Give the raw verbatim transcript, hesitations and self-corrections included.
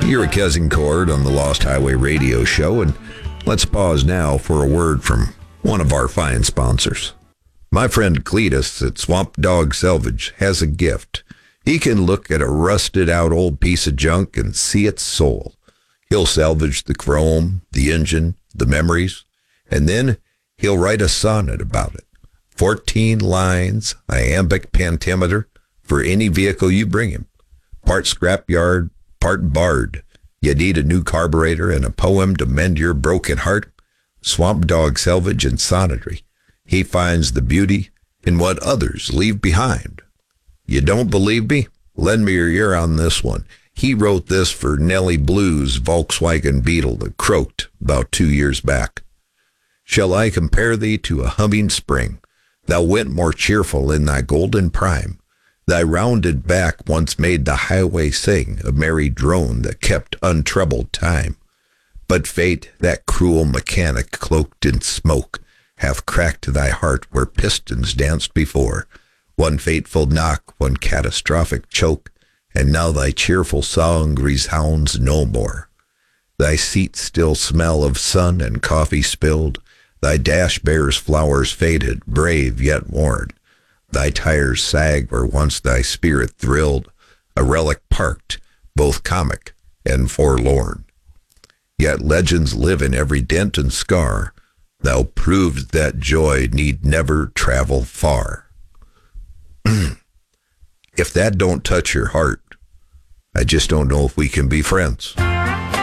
You're a Cousin Cord on the Lost Highway Radio Show, and let's pause now for a word from one of our fine sponsors. My friend Cletus at Swamp Dog Salvage has a gift. He can look at a rusted-out old piece of junk and see its soul. He'll salvage the chrome, the engine, the memories, and then he'll write a sonnet about it. Fourteen lines, iambic pentameter, for any vehicle you bring him. Part scrapyard, part bard. You need a new carburetor and a poem to mend your broken heart? Swamp Dog Salvage and Sonnery. He finds the beauty in what others leave behind. You don't believe me? Lend me your ear on this one. He wrote this for Nellie Blue's Volkswagen Beetle that croaked about two years back. Shall I compare thee to a humming spring? Thou went more cheerful in thy golden prime. Thy rounded back once made the highway sing, a merry drone that kept untroubled time. But fate, that cruel mechanic cloaked in smoke, hath cracked thy heart where pistons danced before. One fateful knock, one catastrophic choke, and now thy cheerful song resounds no more. Thy seat still smell of sun and coffee spilled, thy dash bears flowers faded, brave yet worn. Thy tires sag where once thy spirit thrilled, a relic parked, both comic and forlorn. Yet legends live in every dent and scar. Thou proved that joy need never travel far. If that don't touch your heart, I just don't know if we can be friends.